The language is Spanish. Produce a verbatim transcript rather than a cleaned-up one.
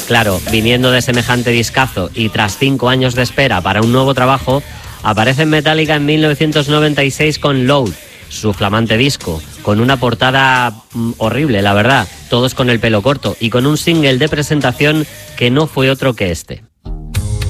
Claro, viniendo de semejante discazo y tras cinco años de espera para un nuevo trabajo, aparece en Metallica en mil novecientos noventa y seis con Load, su flamante disco, con una portada mm, horrible, la verdad, todos con el pelo corto y con un single de presentación que no fue otro que este.